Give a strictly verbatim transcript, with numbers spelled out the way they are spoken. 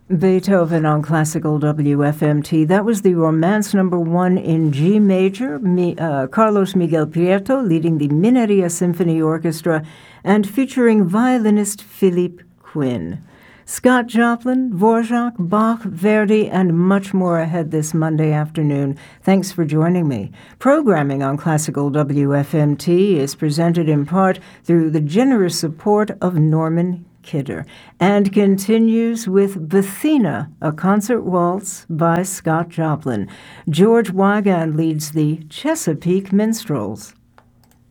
Beethoven on Classical W F M T. That was the Romance Number One in G Major. Mi, uh, Carlos Miguel Prieto leading the Mineria Symphony Orchestra and featuring violinist Philippe Quinn. Scott Joplin, Dvorak, Bach, Verdi, and much more ahead this Monday afternoon. Thanks for joining me. Programming on Classical W F M T is presented in part through the generous support of Norman Kidder, and continues with Bethina, a concert waltz by Scott Joplin. George Weigand leads the Chesapeake Minstrels.